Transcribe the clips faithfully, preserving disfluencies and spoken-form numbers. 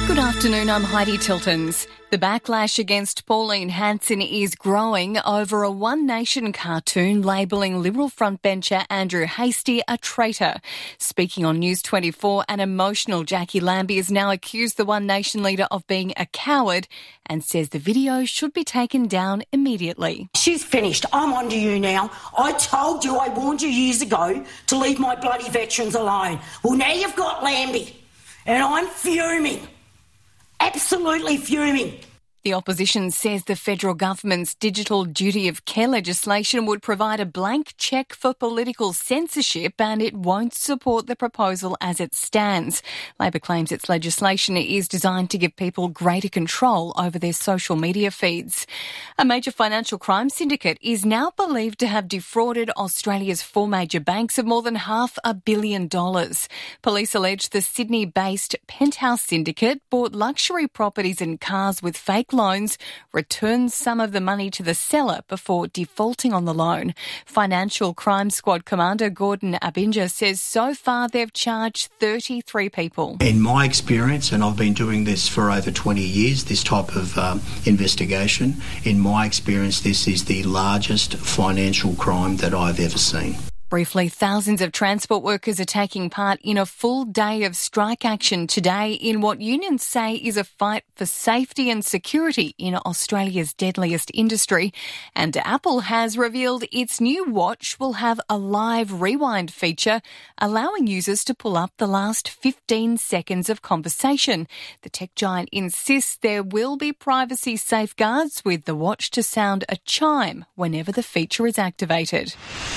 Good afternoon, I'm Heidi Tiltons. The backlash against Pauline Hanson is growing over a One Nation cartoon labelling Liberal frontbencher Andrew Hastie a traitor. Speaking on News twenty-four, an emotional Jackie Lambie has now accused the One Nation leader of being a coward and says the video should be taken down immediately. She's finished. I'm on to you now. I told you, I warned you years ago to leave my bloody veterans alone. Well, now you've got Lambie, and I'm fuming. Absolutely fuming. The opposition says the federal government's digital duty of care legislation would provide a blank cheque for political censorship and it won't support the proposal as it stands. Labor claims its legislation is designed to give people greater control over their social media feeds. A major financial crime syndicate is now believed to have defrauded Australia's four major banks of more than half a billion dollars. Police allege the Sydney-based Penthouse Syndicate bought luxury properties and cars with fake loans, returned some of the money to the seller before defaulting on the loan. Financial Crime Squad Commander Gordon Abinja says so far they've charged thirty-three people. In my experience, and I've been doing this for over twenty years, this type of um, investigation, in my experience, this is the largest financial crime that I've ever seen. Briefly, thousands of transport workers are taking part in a full day of strike action today in what unions say is a fight for safety and security in Australia's deadliest industry. And Apple has revealed its new watch will have a live rewind feature, allowing users to pull up the last fifteen seconds of conversation. The tech giant insists there will be privacy safeguards with the watch to sound a chime whenever the feature is activated.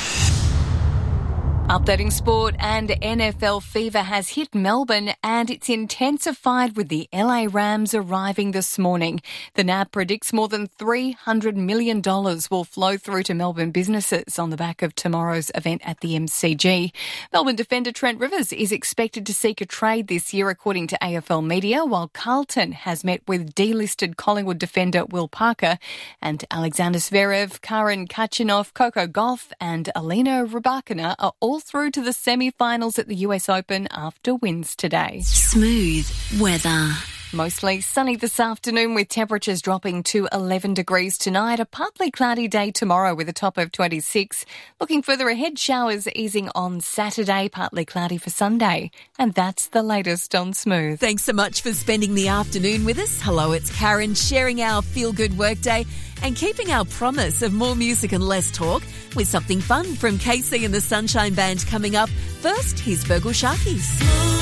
Updating sport, and N F L fever has hit Melbourne and it's intensified with the L A Rams arriving this morning. The N A B predicts more than three hundred million dollars will flow through to Melbourne businesses on the back of tomorrow's event at the M C G. Melbourne defender Trent Rivers is expected to seek a trade this year, according to A F L Media, while Carlton has met with delisted Collingwood defender Will Parker, and Alexander Zverev, Karen Khachanov, Coco Gauff and Alina Rybakina are all through to the semi-finals at the U S Open after wins today. Smooth weather. Mostly sunny this afternoon with temperatures dropping to eleven degrees tonight. A partly cloudy day tomorrow with a top of twenty-six. Looking further ahead, showers easing on Saturday, partly cloudy for Sunday. And that's the latest on Smooth. Thanks so much for spending the afternoon with us. Hello, it's Karen, sharing our feel-good workday and keeping our promise of more music and less talk with something fun from Casey and the Sunshine Band coming up. First, here's Virgil Sharkies.